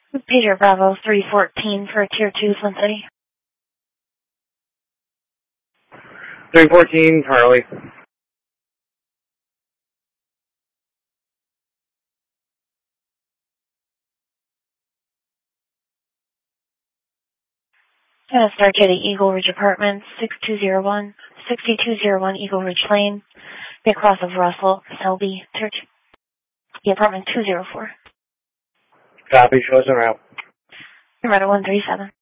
Peter Bravo 314 for Tier 2 Flint City. 314, Harley. Start to the Eagle Ridge Apartments, 6201 Eagle Ridge Lane, be across of Russell, Selby, the apartment 204. Copy, shows en route. You're right at 137.